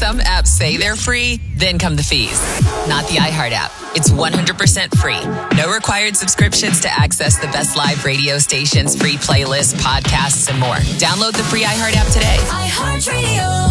Some apps say they're free, then come the fees. Not the iHeart app. It's 100% free. No required subscriptions to access the best live radio stations, free playlists, podcasts, and more. Download the free iHeart app today. iHeartRadio.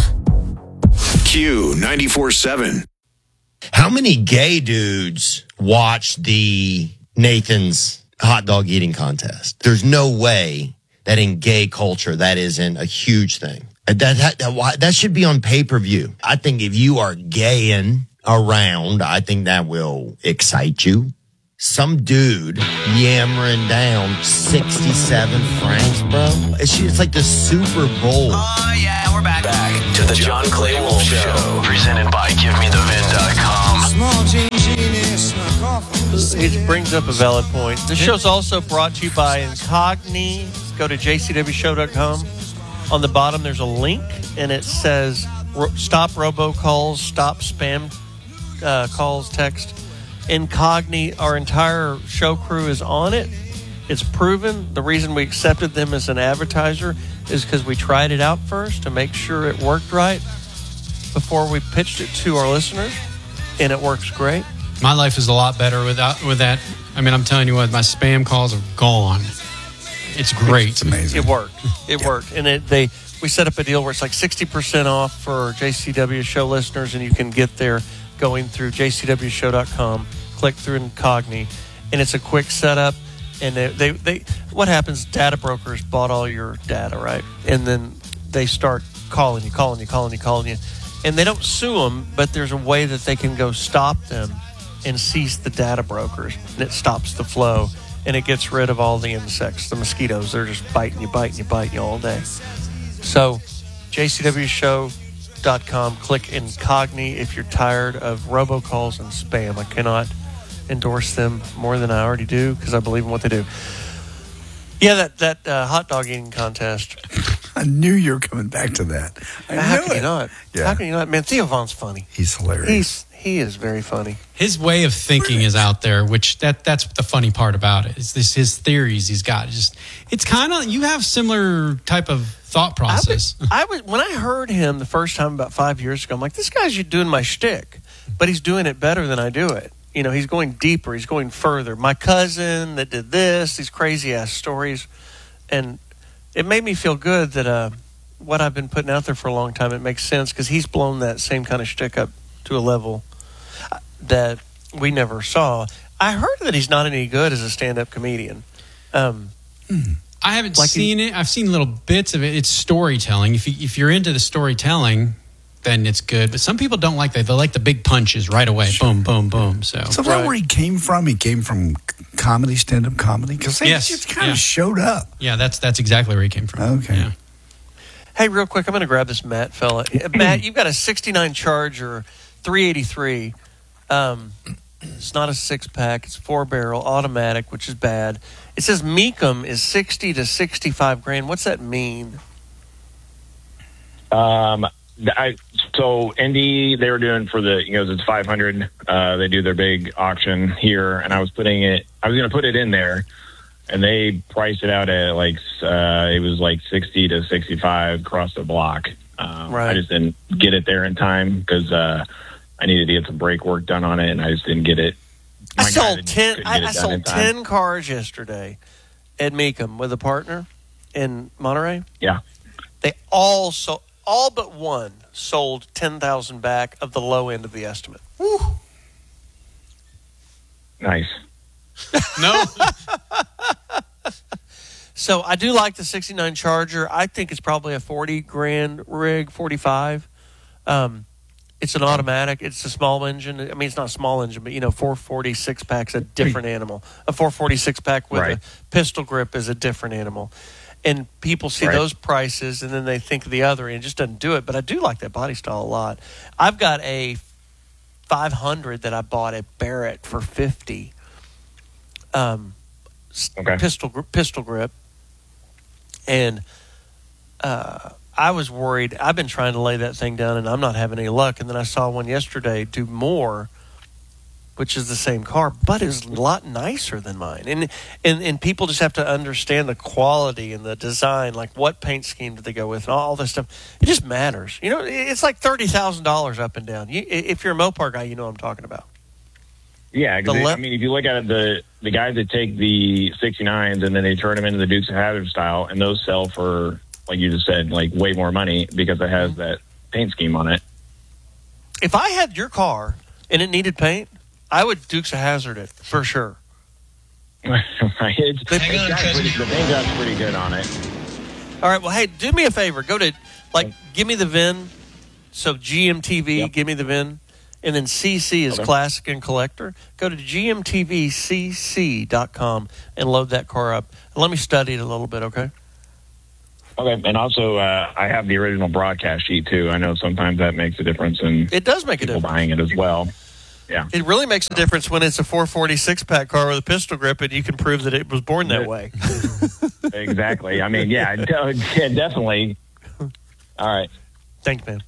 Q94.7. How many gay dudes watch the Nathan's hot dog eating contest? There's no way that in gay culture that isn't a huge thing. That should be on pay-per-view. I think if you are gaying around, I think that will excite you. Some dude yammering down 67 francs, bro. It's like the Super Bowl. Oh, yeah, we're back. Back to the John Clay Wolf Show. Presented by GiveMeTheVin.com. It brings up a valid point. This show's also brought to you by Incogni. Go to jcwshow.com. On the bottom, there's a link, and it says, stop robocalls, stop spam calls, text. Incogni, our entire show crew is on it. It's proven. The reason we accepted them as an advertiser is because we tried it out first to make sure it worked right before we pitched it to our listeners, and it works great. My life is a lot better with that. I mean, I'm telling you what, my spam calls are gone. It's great. It's amazing. It worked. And we set up a deal where it's like 60% off for JCW show listeners, and you can get there going through jcwshow.com, click through Incogni, and it's a quick setup. And they what happens? Data brokers bought all your data, right? And then they start calling you, and they don't sue them, but there's a way that they can go stop them and cease the data brokers, and it stops the flow. And it gets rid of all the insects, the mosquitoes. They're just biting you all day. So, jcwshow.com, click Incogni if you're tired of robocalls and spam. I cannot endorse them more than I already do because I believe in what they do. Yeah, that hot dog eating contest. I knew you were coming back to that. How can you not? Yeah. How can you not? Man, Theo Von's funny. He's hilarious. He is very funny. His way of thinking is out there, which that's the funny part about it. Is his theories he's got. It's kind of, you have similar type of thought process. When I heard him the first time about 5 years ago, I'm like, this guy's doing my shtick, but he's doing it better than I do it. You know, he's going deeper. He's going further. My cousin that did this, these crazy ass stories, and it made me feel good that what I've been putting out there for a long time, it makes sense because he's blown that same kind of shtick up to a level that we never saw. I heard that he's not any good as a stand-up comedian. I haven't seen it. I've seen little bits of it. It's storytelling. If you're into the storytelling, then it's good. But some people don't like that. They like the big punches right away. Sure. Boom, boom, boom. So is that where he came from? He came from comedy, stand-up comedy? Because he just kind of showed up. Yeah, that's exactly where he came from. Okay. Yeah. Hey, real quick, I'm going to grab this Matt fella. Matt, you've got a 69 Charger 383. It's not a 6-pack. It's 4-barrel automatic, which is bad. It says Mecum is 60 to 65 grand. What's that mean? So Indy, they were doing for the, it's 500. They do their big auction here, and I was going to put it in there, and they priced it out at it was like 60 to 65 across the block. Right. I just didn't get it there in time because I needed to get some brake work done on it, and I just didn't get it. I sold 10 cars yesterday at Mecum with a partner in Monterey. Yeah. They all but one sold 10,000 back of the low end of the estimate. Woo. Nice. No. So I do like the 69 Charger. I think it's probably a 40 grand rig, 45. It's an automatic. It's a small engine. I mean, it's not a small engine, but 440 6-pack's a different animal. A 440 6-pack with a pistol grip is a different animal. And people see those prices, and then they think of the other, and it just doesn't do it. But I do like that body style a lot. I've got a 500 that I bought at Barrett for $50. Pistol grip. And I was worried. I've been trying to lay that thing down, and I'm not having any luck. And then I saw one yesterday do more which is the same car, but is a lot nicer than mine. And people just have to understand the quality and the design, like what paint scheme did they go with, and all this stuff. It just matters. You know, it's like $30,000 up and down. If you're a Mopar guy, you know what I'm talking about. Yeah, I mean, if you look at it, the guys that take the 69s and then they turn them into the Dukes of Hazzard style, and those sell for, like you just said, like way more money because it has that paint scheme on it. If I had your car and it needed paint, I would Dukes of Hazzard it for sure. The paint job's pretty good on it. All right, well, hey, do me a favor. Go to, give me the VIN. So GMTV, give me the VIN. And then CC is Classic and Collector. Go to gmtvcc.com and load that car up. And let me study it a little bit, okay? Okay, and also I have the original broadcast sheet, too. I know sometimes that makes a difference in it does make a difference. Buying it as well. Yeah. It really makes a difference when it's a 446-pack car with a pistol grip and you can prove that it was born that way. Exactly. I mean, yeah, definitely. All right. Thanks, man.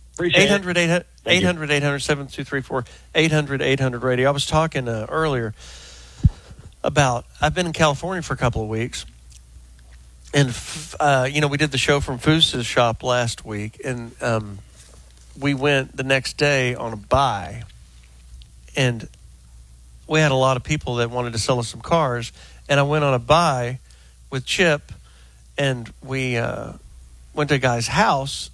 800-800-7234. 800-800-radio. I was talking earlier about, I've been in California for a couple of weeks. And, we did the show from Foos's shop last week. And we went the next day on a buy. And we had a lot of people that wanted to sell us some cars. And I went on a buy with Chip. And we went to a guy's house.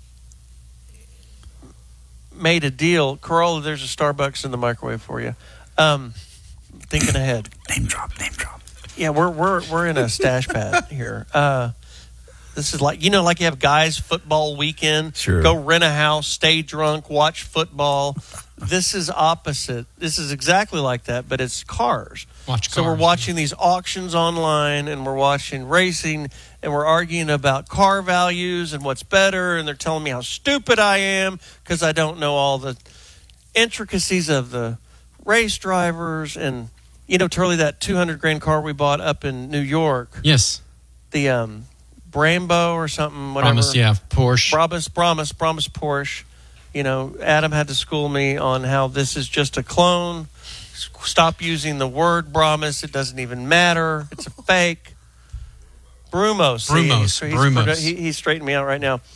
Made a deal. Corolla, there's a Starbucks in the microwave for you. Thinking ahead. Name drop. Yeah, we're in a stash pad here. This is like you have guys football weekend. Sure. Go rent a house, stay drunk, watch football. This is opposite. This is exactly like that, but it's cars. So we're watching these auctions online, and we're watching racing, and we're arguing about car values and what's better, and they're telling me how stupid I am because I don't know all the intricacies of the race drivers. And, Turley, that $200,000 car we bought up in New York. Yes. The Brembo or something, whatever. Porsche. Brabus Porsche. Adam had to school me on how this is just a clone. Stop using the word Brabus. It doesn't even matter. It's a fake. Brumos. He's straightening me out right now.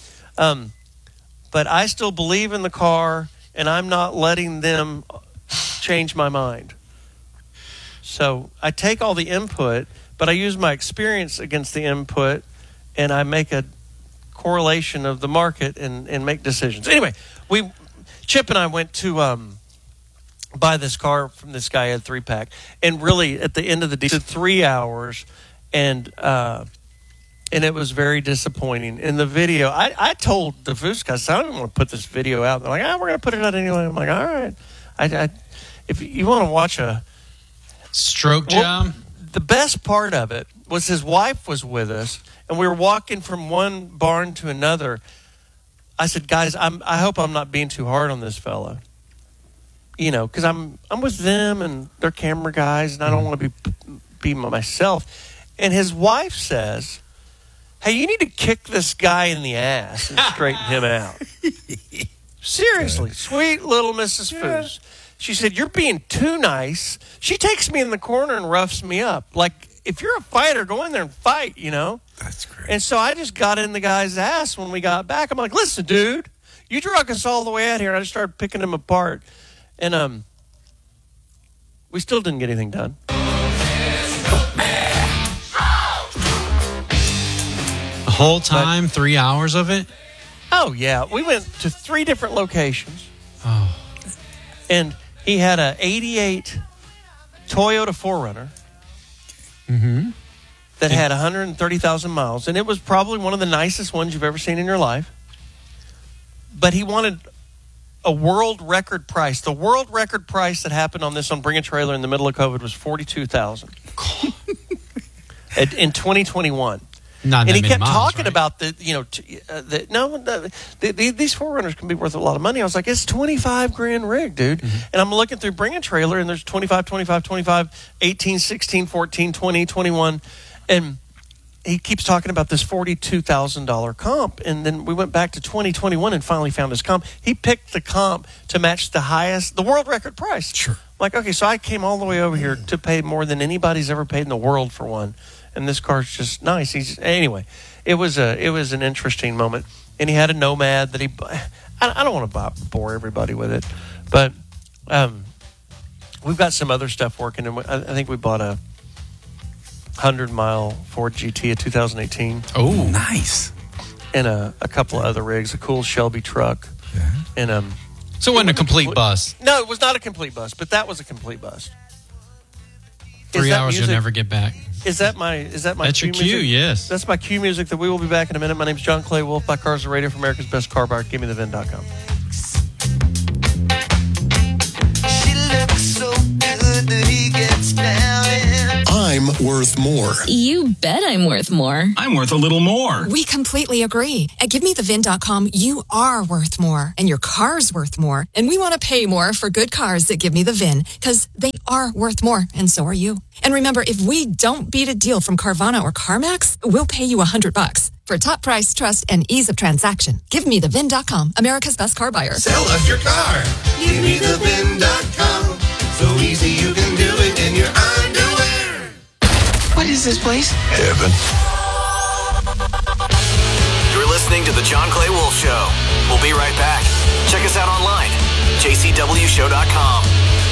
But I still believe in the car, and I'm not letting them change my mind. So I take all the input, but I use my experience against the input, and I make a correlation of the market and make decisions. Anyway, Chip and I went to buy this car from this guy at 3-pack, and really at the end of the day, 3 hours, and it was very disappointing. In the video, I told the Foos guys, I don't want to put this video out. They're like, we're going to put it out anyway. I'm like, all right. If you want to watch a stroke job, the best part of it was his wife was with us, and we were walking from one barn to another. I said, guys, I hope I'm not being too hard on this fella. Because I'm with them and they're camera guys, and I don't want to be myself. And his wife says, hey, you need to kick this guy in the ass and straighten him out. Seriously, sweet little Mrs. Foos. She said, you're being too nice. She takes me in the corner and roughs me up. Like, if you're a fighter, go in there and fight, That's great. And so I just got in the guy's ass when we got back. I'm like, listen, dude, you drug us all the way out here. And I just started picking him apart. And we still didn't get anything done. The whole time, 3 hours of it? Oh, yeah. We went to 3 different locations. Oh. And he had a 88 Toyota 4Runner that had 130,000 miles. And it was probably one of the nicest ones you've ever seen in your life. But he wanted a world record price. The world record price that happened on this on Bring a Trailer in the middle of COVID was $42,000 in 2021. Not and that he kept miles, talking right? about these 4Runners can be worth a lot of money. I was like, it's $25,000 rig, dude. And I'm looking through Bring a Trailer, and there's 25, 25, 25, 18, 16, 14, 20, 21. And he keeps talking about this $42,000 comp, and then we went back to 2021 and finally found his comp. He picked the comp to match the world record price. Sure. Like, okay, so I came all the way over here to pay more than anybody's ever paid in the world for one, and this car's just nice. Anyway, it was an interesting moment, and he had a Nomad that I don't want to bore everybody with it, but we've got some other stuff working, and I think we bought a 100-mile Ford GT of 2018. Oh, nice. And a couple of other rigs, a cool Shelby truck. Yeah. And so it wasn't a complete bust. No, it was not a complete bust, but that was a complete bust. 3 hours you'll never get back. Is that my That's your cue cue, music? yes. That's my cue music that we will be back in a minute. My name's John Clay Wolf, by Cars the Radio for America's Best Car Buyer. GiveMeTheVin.com. She looks so good that he gets down. I'm worth more. You bet I'm worth more. I'm worth a little more. We completely agree. At GiveMeTheVin.com, you are worth more, and your car's worth more. And we want to pay more for good cars that Give Me the VIN, because they are worth more, and so are you. And remember, if we don't beat a deal from Carvana or CarMax, we'll pay you $100. For top price, trust, and ease of transaction, GiveMeTheVin.com, America's Best Car Buyer. Sell us your car. GiveMeTheVin.com. So easy you can do it in your underwear. What is this place? Heaven. You're listening to The John Clay Wolf Show. We'll be right back. Check us out online, jcwshow.com.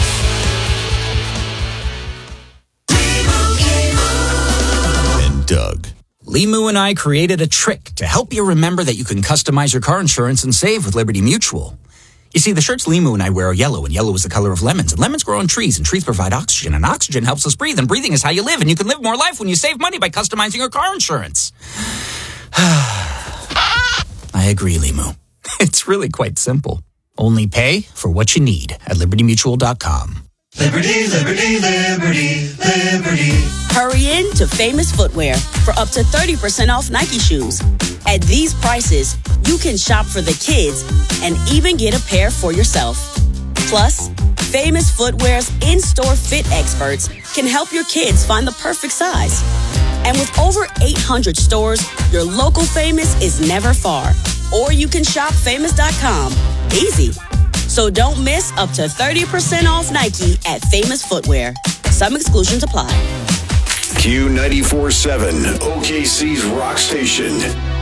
And Doug. Limu and I created a trick to help you remember that you can customize your car insurance and save with Liberty Mutual. You see, the shirts Limu and I wear are yellow, and yellow is the color of lemons. And lemons grow on trees, and trees provide oxygen, and oxygen helps us breathe. And breathing is how you live, and you can live more life when you save money by customizing your car insurance. I agree, Limu. It's really quite simple. Only pay for what you need at LibertyMutual.com. Liberty, liberty, liberty, liberty. Hurry in to Famous Footwear for up to 30% off Nike shoes. At these prices, you can shop for the kids and even get a pair for yourself. Plus, Famous Footwear's in-store fit experts can help your kids find the perfect size. And with over 800 stores, your local Famous is never far. Or you can shop famous.com. Easy. So don't miss up to 30% off Nike at Famous Footwear. Some exclusions apply. Q94.7, OKC's rock station.